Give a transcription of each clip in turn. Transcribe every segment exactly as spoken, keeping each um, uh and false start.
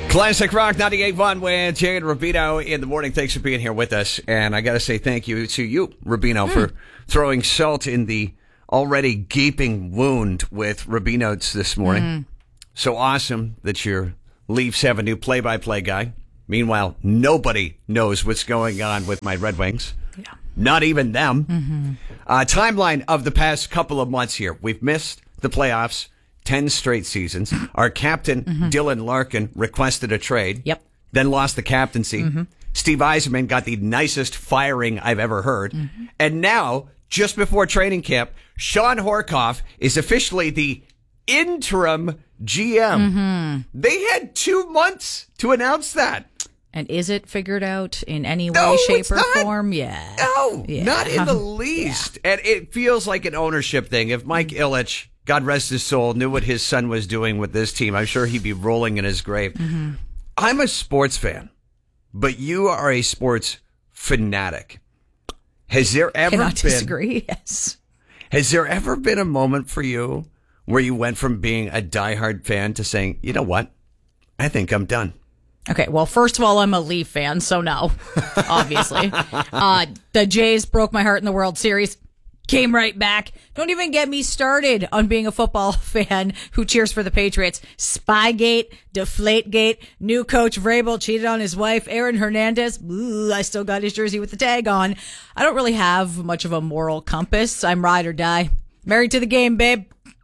Classic Rock ninety-eight point one with Jay and Rubino in the morning. Thanks for being here with us. And I got to say thank you to you, Rubino, mm. for throwing salt in the already gaping wound with Rubino's this morning. Mm. So awesome that your Leafs have a new play-by-play guy. Meanwhile, nobody knows what's going on with my Red Wings. Yeah. Not even them. Mm-hmm. Uh, timeline of the past couple of months here. We've missed the playoffs. ten straight seasons. Our captain, mm-hmm. Dylan Larkin, requested a trade. Yep. Then lost the captaincy. Mm-hmm. Steve Yzerman got the nicest firing I've ever heard. Mm-hmm. And now, just before training camp, Sean Horkoff is officially the interim G M. Mm-hmm. They had two months to announce that. And is it figured out in any way, no, shape, or not. form? Yeah. No, yeah. not in the least. Yeah. And it feels like an ownership thing. If Mike Ilitch, God rest his soul, knew what his son was doing with this team, I'm sure he'd be rolling in his grave. Mm-hmm. I'm a sports fan, but you are a sports fanatic. Has there ever Cannot been... disagree, yes. Has there ever been a moment for you where you went from being a diehard fan to saying, you know what, I think I'm done? Okay, well, first of all, I'm a Leaf fan, so no, obviously. uh, the Jays broke my heart in the World Series. Came right back. Don't even get me started on being a football fan who cheers for the Patriots. Spygate, Deflategate, new coach Vrabel cheated on his wife, Aaron Hernandez. Ooh, I still got his jersey with the tag on. I don't really have much of a moral compass. I'm ride or die. Married to the game, babe.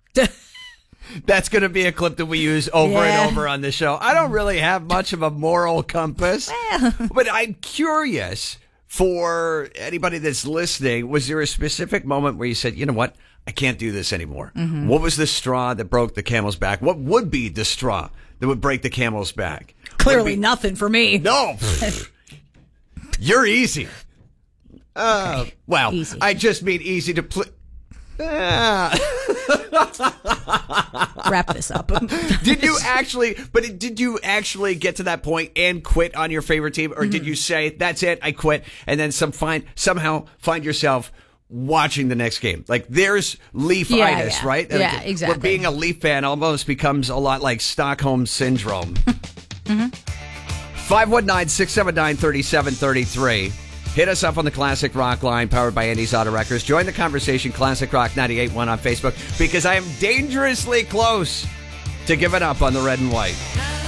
That's going to be a clip that we use over yeah. and over on the show. I don't really have much of a moral compass, well. but I'm curious. For anybody that's listening, was there a specific moment where you said, you know what, I can't do this anymore? Mm-hmm. What was the straw that broke the camel's back? What would be the straw that would break the camel's back? Clearly be- nothing for me. No. You're easy. Uh, okay. Well, easy. I just mean easy to play. Ah. Wrap this up. Did you actually, but did you actually get to that point and quit on your favorite team? Or mm-hmm. did you say, that's it, I quit, and then some find somehow find yourself watching the next game? Like there's Leafitis, yeah, yeah. right? Yeah, like, exactly. Where being a Leaf fan almost becomes a lot like Stockholm Syndrome. mm-hmm. five one nine, six seven nine, three seven three three. Hit us up on the Classic Rock line, powered by Andy's Auto Records. Join the conversation, Classic Rock ninety-eight point one on Facebook, because I am dangerously close to giving up on the red and white.